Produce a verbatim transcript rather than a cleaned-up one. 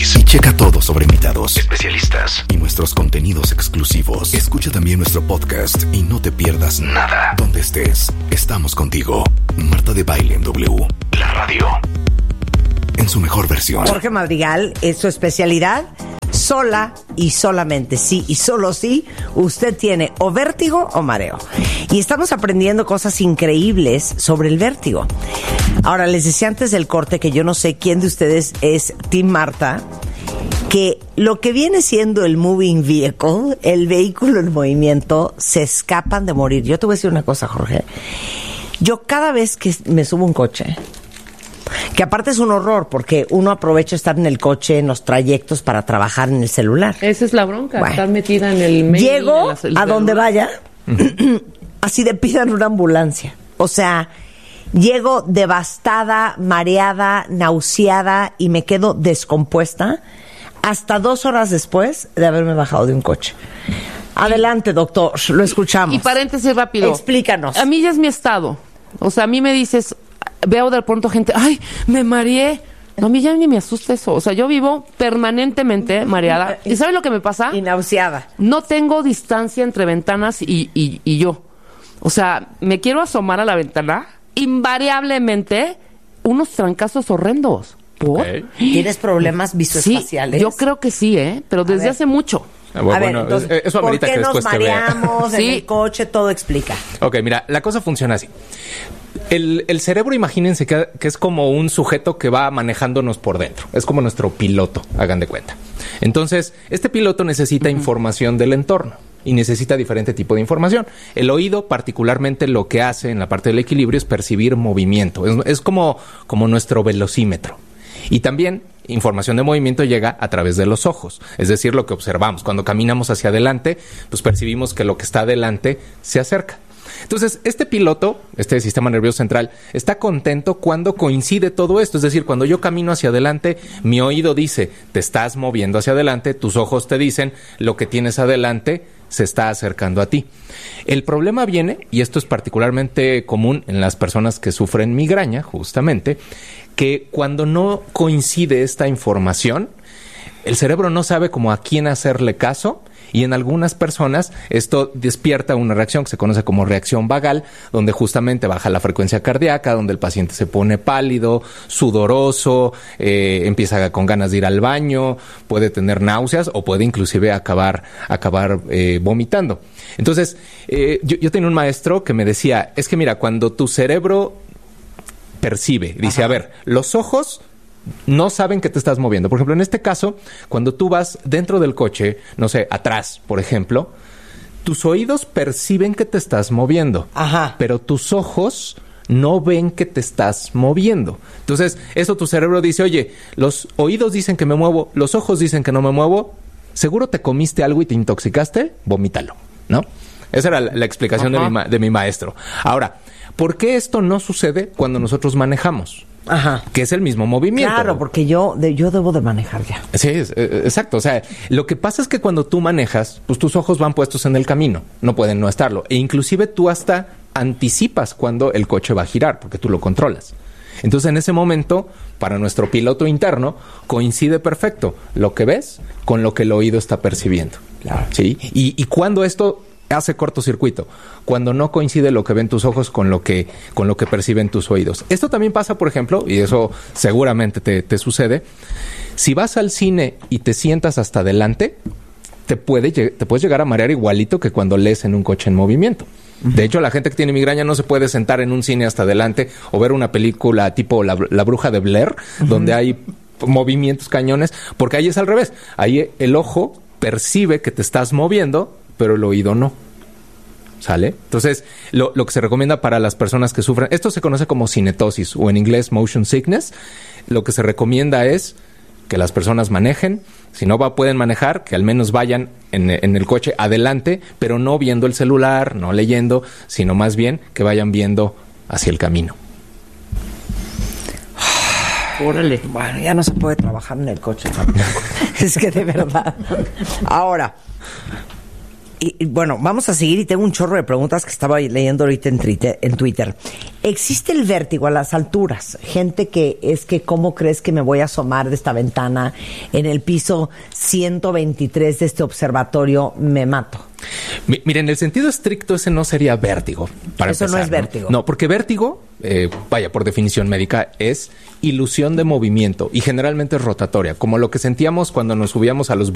Y checa todo sobre invitados, especialistas y nuestros contenidos exclusivos. Escucha también nuestro podcast y no te pierdas nada. Donde estés, estamos contigo. Marta de Baile en W, la radio, en su mejor versión. Jorge Madrigal es su especialidad. Sola y solamente sí y solo sí, usted tiene o vértigo o mareo. Y estamos aprendiendo cosas increíbles sobre el vértigo. Ahora, les decía antes del corte que yo no sé quién de ustedes es Team Marta, que lo que viene siendo el moving vehicle, el vehículo en movimiento, se escapan de morir. Yo te voy a decir una cosa, Jorge. Yo cada vez que me subo a un coche, que aparte es un horror porque uno aprovecha estar en el coche, en los trayectos para trabajar en el celular. Esa es la bronca, bueno, estar metida en el mail. Llego el, el a donde vaya, uh-huh. así de pidan una ambulancia. O sea, llego devastada, mareada, nauseada y me quedo descompuesta hasta dos horas después de haberme bajado de un coche. Adelante, doctor, lo escuchamos. Y paréntesis rápido. Explícanos. A mí ya es mi estado. O sea, a mí me dices... Veo de pronto gente, ¡ay, me mareé! No, a mí ya ni me asusta eso. O sea, yo vivo permanentemente mareada. ¿Y sabes lo que me pasa? Y nauseada. No tengo distancia entre ventanas y, y, y yo. O sea, me quiero asomar a la ventana, invariablemente, unos trancazos horrendos. ¿Por? Okay. ¿Tienes problemas visoespaciales? Sí, yo creo que sí, ¿eh? Pero desde ver. hace mucho. Ah, bueno, a ver, bueno, entonces, eso amerita ¿por qué que nos después te vea. mareamos en Sí. el coche? Todo explica. Ok, mira, la cosa funciona así. El, el cerebro, imagínense que, que es como un sujeto que va manejándonos por dentro. Es como nuestro piloto, hagan de cuenta. Entonces, este piloto necesita uh-huh. información del entorno y necesita diferente tipo de información. El oído, particularmente, lo que hace en la parte del equilibrio es percibir movimiento. Es, es como, como nuestro velocímetro. Y también información de movimiento llega a través de los ojos, es decir, lo que observamos. Cuando caminamos hacia adelante, pues percibimos que lo que está adelante se acerca. Entonces, este piloto, este sistema nervioso central, está contento cuando coincide todo esto. Es decir, cuando yo camino hacia adelante, mi oído dice, te estás moviendo hacia adelante, tus ojos te dicen, lo que tienes adelante se está acercando a ti. El problema viene, y esto es particularmente común en las personas que sufren migraña, justamente, que cuando no coincide esta información, el cerebro no sabe cómo a quién hacerle caso. Y en algunas personas esto despierta una reacción que se conoce como reacción vagal, donde justamente baja la frecuencia cardíaca, donde el paciente se pone pálido, sudoroso, eh, empieza con ganas de ir al baño, puede tener náuseas o puede inclusive acabar, acabar eh, vomitando. Entonces, eh, yo, yo tenía un maestro que me decía, es que mira, cuando tu cerebro percibe, dice, Ajá. a ver, los ojos no saben que te estás moviendo. Por ejemplo, en este caso, cuando tú vas dentro del coche, no sé, atrás, por ejemplo, tus oídos perciben que te estás moviendo. Ajá. Pero tus ojos no ven que te estás moviendo. Entonces, eso tu cerebro dice, oye, los oídos dicen que me muevo, los ojos dicen que no me muevo, seguro te comiste algo y te intoxicaste, vomítalo, ¿no? Esa era la, la explicación de mi, ma- de mi maestro. Ahora, ¿por qué esto no sucede cuando nosotros manejamos? Ajá. Que es el mismo movimiento. Claro, porque yo, de, yo debo de manejar ya. Sí, es, eh, exacto. O sea, lo que pasa es que cuando tú manejas, pues tus ojos van puestos en el camino. No pueden no estarlo. E inclusive tú hasta anticipas cuando el coche va a girar, porque tú lo controlas. Entonces, en ese momento, para nuestro piloto interno, coincide perfecto lo que ves con lo que el oído está percibiendo. Claro. ¿Sí? Y, y cuando esto hace cortocircuito, cuando no coincide lo que ven tus ojos con lo que, con lo que perciben tus oídos. Esto también pasa, por ejemplo, y eso seguramente te, te sucede, si vas al cine y te sientas hasta adelante, te, puede, te puedes llegar a marear igualito que cuando lees en un coche en movimiento. De hecho, la gente que tiene migraña no se puede sentar en un cine hasta adelante o ver una película tipo La, la Bruja de Blair, uh-huh. donde hay movimientos cañones, porque ahí es al revés. Ahí el ojo percibe que te estás moviendo, pero el oído no. ¿Sale? Entonces, lo, lo que se recomienda para las personas que sufren, esto se conoce como cinetosis o en inglés motion sickness, lo que se recomienda es que las personas manejen, si no va, pueden manejar, que al menos vayan en, en el coche adelante, pero no viendo el celular, no leyendo, sino más bien que vayan viendo hacia el camino. Órale. Bueno, ya no se puede trabajar en el coche tampoco. Es que de verdad. Ahora, Y, y, bueno, vamos a seguir y tengo un chorro de preguntas que estaba leyendo ahorita en Twitter, en Twitter. ¿Existe el vértigo a las alturas? Gente que es que, ¿cómo crees que me voy a asomar de esta ventana en el piso ciento veintitrés de este observatorio? Me mato. Mi, mire, en el sentido estricto ese no sería vértigo. Para Eso empezar, no es vértigo. No, no porque vértigo, eh, vaya, por definición médica, es ilusión de movimiento y generalmente es rotatoria, como lo que sentíamos cuando nos subíamos a los